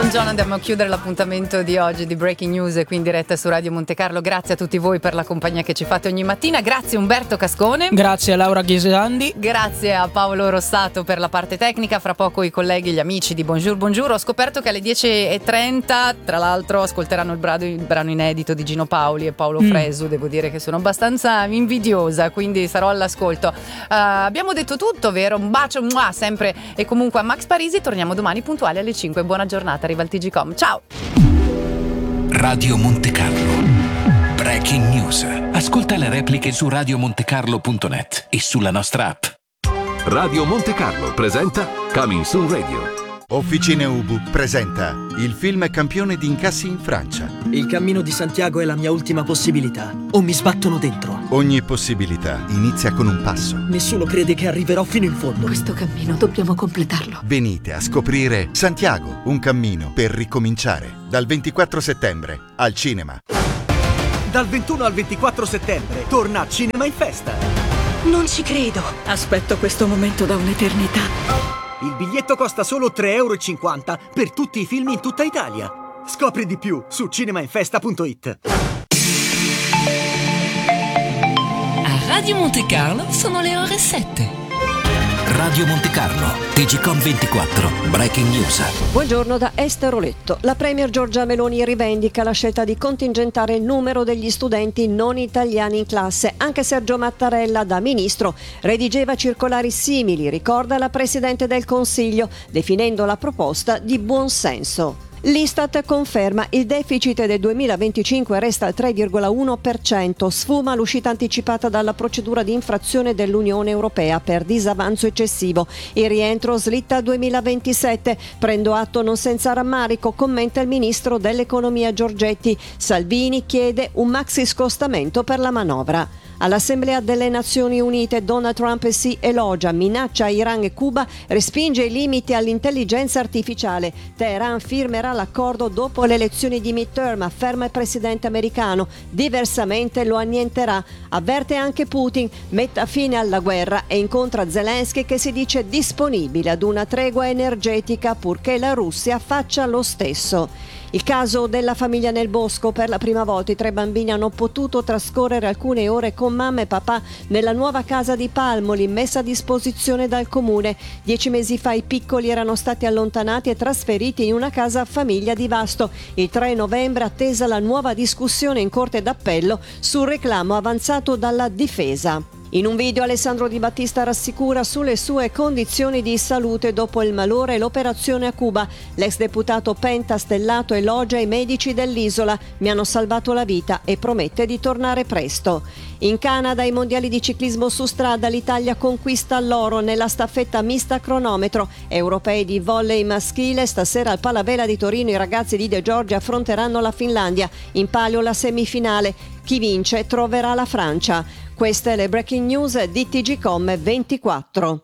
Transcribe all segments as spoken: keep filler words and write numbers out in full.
Elton John andiamo a chiudere l'appuntamento di oggi di Breaking News qui in diretta su Radio Monte Carlo. Grazie a tutti voi per la compagnia che ci fate ogni mattina. Grazie Umberto Cascone. Grazie a Laura Ghisandi. Grazie a Paolo Rossato per la parte tecnica. Fra poco i colleghi, gli amici di Bonjour Bonjour. Ho scoperto che alle dieci e trenta tra l'altro ascolteranno il brano, il brano inedito di Gino Paoli e Paolo mm. Fresu. Devo dire che sono abbastanza invidiosa, quindi sarò all'ascolto. uh, Abbiamo detto tutto, vero? Un bacio mua, sempre e comunque a Max Parisi. Torniamo domani puntuali alle cinque. Buona giornata, arriva il T G Com. Ciao. Radio Monte Carlo Breaking News. Ascolta le repliche su radio montecarlo punto net e sulla nostra app. Radio Monte Carlo presenta Coming Soon Radio. Officine Ubu presenta il film campione di incassi in Francia. Il cammino di Santiago è la mia ultima possibilità, o mi sbattono dentro. Ogni possibilità inizia con un passo. Nessuno crede che arriverò fino in fondo. Questo cammino dobbiamo completarlo. Venite a scoprire Santiago, un cammino per ricominciare. Dal ventiquattro settembre al cinema. Dal ventuno al ventiquattro settembre torna a Cinema in Festa. Non ci credo. Aspetto questo momento da un'eternità. Il biglietto costa solo tre euro e cinquanta per tutti i film in tutta Italia. Scopri di più su cinemainfesta punto it. A Radio Monte Carlo sono le ore sette. Radio Monte Carlo, T G Com ventiquattro, Breaking News. Buongiorno da Esther Oletto. La Premier Giorgia Meloni rivendica la scelta di contingentare il numero degli studenti non italiani in classe. Anche Sergio Mattarella, da ministro, redigeva circolari simili, ricorda la Presidente del Consiglio, definendo la proposta di buon senso. L'Istat conferma il deficit del duemilaventicinque resta al tre virgola uno per cento, sfuma l'uscita anticipata dalla procedura di infrazione dell'Unione Europea per disavanzo eccessivo. Il rientro slitta al duemilaventisette. Prendo atto non senza rammarico, commenta il ministro dell'economia Giorgetti. Salvini chiede un maxi scostamento per la manovra. All'Assemblea delle Nazioni Unite Donald Trump si elogia, minaccia Iran e Cuba, respinge i limiti all'intelligenza artificiale. Teheran firmerà l'accordo dopo le elezioni di midterm, afferma il presidente americano. Diversamente lo annienterà. Avverte anche Putin, metta fine alla guerra e incontra Zelensky che si dice disponibile ad una tregua energetica purché la Russia faccia lo stesso. Il caso della famiglia nel bosco. Per la prima volta i tre bambini hanno potuto trascorrere alcune ore con mamma e papà nella nuova casa di Palmoli messa a disposizione dal comune. Dieci mesi fa i piccoli erano stati allontanati e trasferiti in una casa famiglia di Vasto. Il tre novembre attesa la nuova discussione in Corte d'Appello sul reclamo avanzato dalla difesa. In un video Alessandro Di Battista rassicura sulle sue condizioni di salute dopo il malore e l'operazione a Cuba. L'ex deputato pentastellato elogia i medici dell'isola, mi hanno salvato la vita e promette di tornare presto. In Canada, ai mondiali di ciclismo su strada, l'Italia conquista l'oro nella staffetta mista cronometro. Europei di volley maschile, stasera al Palavela di Torino i ragazzi di De Giorgi affronteranno la Finlandia. In palio la semifinale. Chi vince troverà la Francia. Queste le breaking news di T G Com ventiquattro.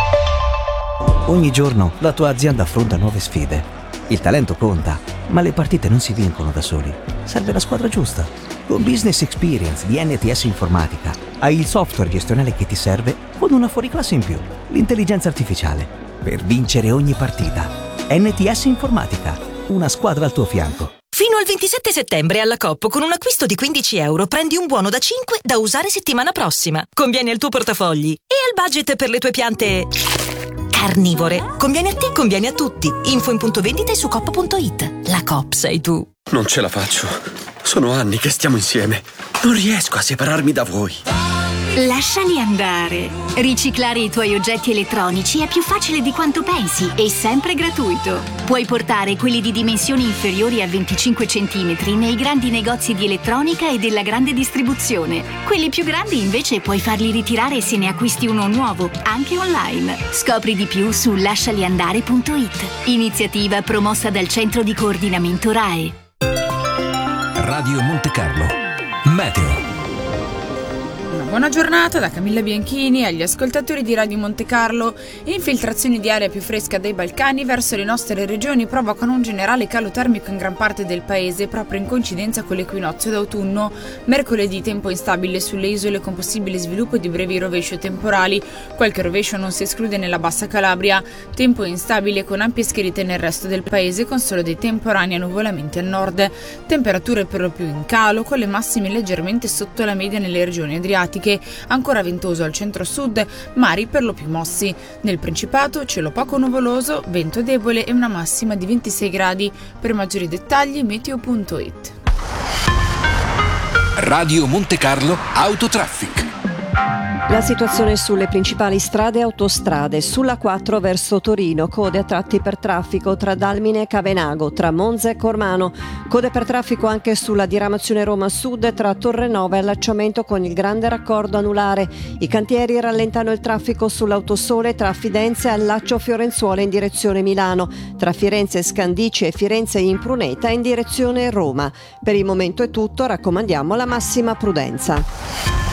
Ogni giorno la tua azienda affronta nuove sfide. Il talento conta, ma le partite non si vincono da soli. Serve la squadra giusta. Con Business Experience di N T S Informatica hai il software gestionale che ti serve con una fuoriclasse in più, l'intelligenza artificiale, per vincere ogni partita. N T S Informatica, una squadra al tuo fianco. Fino al ventisette settembre alla Coop con un acquisto di quindici euro prendi un buono da cinque da usare settimana prossima. Conviene al tuo portafogli e al budget per le tue piante carnivore. Conviene a te, conviene a tutti. Info in punto vendita e su coop punto it. La Coop sei tu. Non ce la faccio. Sono anni che stiamo insieme. Non riesco a separarmi da voi. Lasciali andare. Riciclare i tuoi oggetti elettronici è più facile di quanto pensi e sempre gratuito. Puoi portare quelli di dimensioni inferiori a venticinque centimetri nei grandi negozi di elettronica e della grande distribuzione. Quelli più grandi invece puoi farli ritirare se ne acquisti uno nuovo, anche online. Scopri di più su lascialiandare punto it. Iniziativa promossa dal Centro di Coordinamento R A E. Radio Monte Carlo Meteo. buona giornata da Camilla Bianchini agli ascoltatori di Radio Monte Carlo. Infiltrazioni di aria più fresca dai Balcani verso le nostre regioni provocano un generale calo termico in gran parte del paese, proprio in coincidenza con l'equinozio d'autunno. Mercoledì tempo instabile sulle isole con possibile sviluppo di brevi rovescio temporali. Qualche rovescio non si esclude nella Bassa Calabria. Tempo instabile con ampie schiarite nel resto del paese, con solo dei temporanei annuvolamenti al nord. Temperature per lo più in calo, con le massime leggermente sotto la media nelle regioni adriatiche. Ancora ventoso al centro-sud, mari per lo più mossi. Nel Principato cielo poco nuvoloso, vento debole e una massima di ventisei gradi. Per maggiori dettagli meteo punto it. Radio Monte Carlo Autotraffic. La situazione sulle principali strade e autostrade: sulla quattro verso Torino, code a tratti per traffico tra Dalmine e Cavenago, tra Monza e Cormano, code per traffico anche sulla diramazione Roma Sud tra Torrenova e allacciamento con il grande raccordo anulare. I cantieri rallentano il traffico sull'autosole tra Fidenza e allaccio Fiorenzuola in direzione Milano, tra Firenze e Scandicci e Firenze e Impruneta in direzione Roma. Per il momento è tutto, raccomandiamo la massima prudenza.